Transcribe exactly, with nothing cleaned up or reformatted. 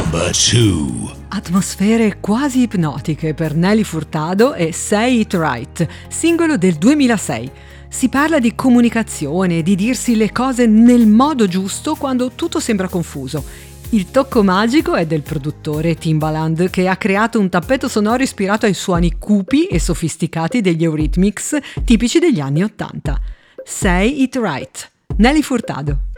Number two. Atmosfere quasi ipnotiche per Nelly Furtado e Say It Right, singolo del duemilasei. Si parla di comunicazione, di dirsi le cose nel modo giusto quando tutto sembra confuso. Il tocco magico è del produttore Timbaland, che ha creato un tappeto sonoro ispirato ai suoni cupi e sofisticati degli Eurythmics tipici degli anni Ottanta. Say It Right, Nelly Furtado.